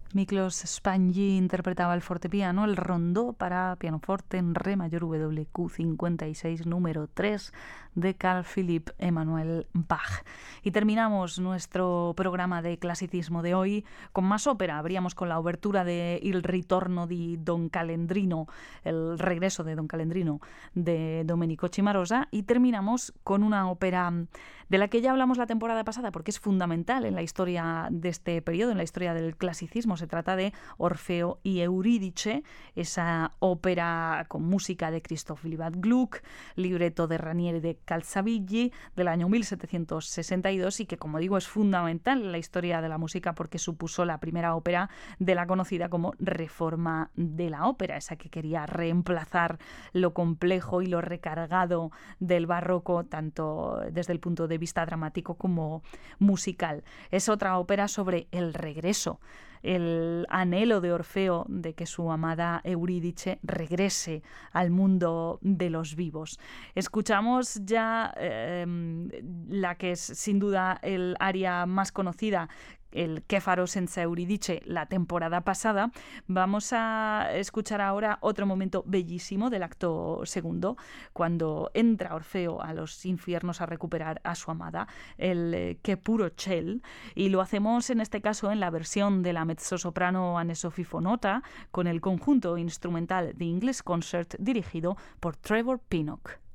Miklos Spanyi interpretaba el fortepiano, el rondó para pianoforte en re mayor WQ 56 número 3 de Carl Philipp Emanuel Bach. Y terminamos nuestro programa de clasicismo de hoy con más ópera. Abríamos con la obertura de Il ritorno di Don Calendrino, el regreso de Don Calendrino de Domenico Cimarosa, y terminamos con una ópera de la que ya hablamos la temporada pasada porque es fundamental en la historia de este periodo, en la historia del clasicismo. Se trata de Orfeo y Eurídice, esa ópera con música de Christoph Willibald Gluck, libreto de Ranieri de Calzabigi del año 1762 y que, como digo, es fundamental en la historia de la música porque supuso la primera ópera de la conocida como Reforma de la ópera, esa que quería reemplazar lo complejo y lo recargado del barroco, tanto desde el punto de vista dramático como musical. Es otra ópera sobre el regreso, el anhelo de Orfeo de que su amada Eurídice regrese al mundo de los vivos. Escuchamos ya la que es sin duda el aria más conocida, el Kéfaro senza Eurídice, la temporada pasada. Vamos a escuchar ahora otro momento bellísimo del acto segundo, cuando entra Orfeo a los infiernos a recuperar a su amada, el Che puro ciel, y lo hacemos en este caso en la versión de la mezzosoprano Anne-Sophie Fonota con el conjunto instrumental The English Concert dirigido por Trevor Pinnock.